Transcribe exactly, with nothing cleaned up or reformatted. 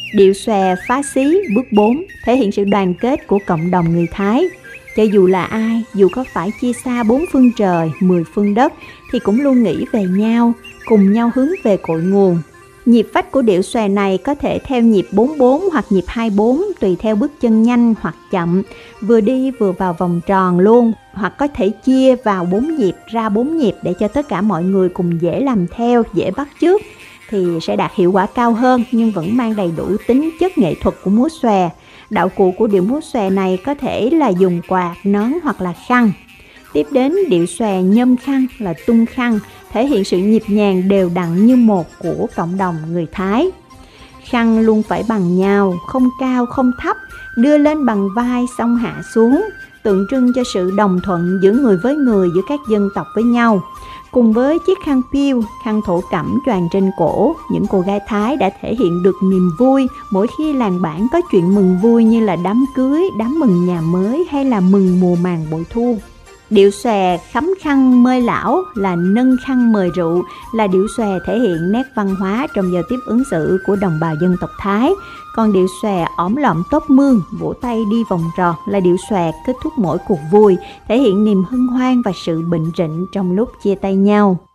Điệu xòe phá xí bước bốn thể hiện sự đoàn kết của cộng đồng người Thái. Cho dù là ai, dù có phải chia xa bốn phương trời, mười phương đất, thì cũng luôn nghĩ về nhau, cùng nhau hướng về cội nguồn. Nhịp phách của điệu xòe này có thể theo nhịp bốn bốn hoặc nhịp hai bốn, tùy theo bước chân nhanh hoặc chậm, vừa đi vừa vào vòng tròn luôn, hoặc có thể chia vào bốn nhịp ra bốn nhịp để cho tất cả mọi người cùng dễ làm theo, dễ bắt chước, thì sẽ đạt hiệu quả cao hơn nhưng vẫn mang đầy đủ tính chất nghệ thuật của múa xòe. Đạo cụ của điệu múa xòe này có thể là dùng quạt, nón hoặc là khăn. Tiếp đến điệu xòe nhâm khăn là tung khăn, thể hiện sự nhịp nhàng đều đặn như một của cộng đồng người Thái. Khăn luôn phải bằng nhau, không cao không thấp, đưa lên bằng vai xong hạ xuống, tượng trưng cho sự đồng thuận giữa người với người, giữa các dân tộc với nhau. Cùng với chiếc khăn piêu, khăn thổ cẩm choàng trên cổ, những cô gái Thái đã thể hiện được niềm vui mỗi khi làng bản có chuyện mừng vui như là đám cưới, đám mừng nhà mới hay là mừng mùa màng bội thu. Điệu xòe khắm khăn mời lão là nâng khăn mời rượu, là điệu xòe thể hiện nét văn hóa trong giao tiếp ứng xử của đồng bào dân tộc Thái. Còn điệu xòe ỏm lọm tóc mương, vỗ tay đi vòng tròn là điệu xòe kết thúc mỗi cuộc vui, thể hiện niềm hân hoan và sự bệnh rịnh trong lúc chia tay nhau.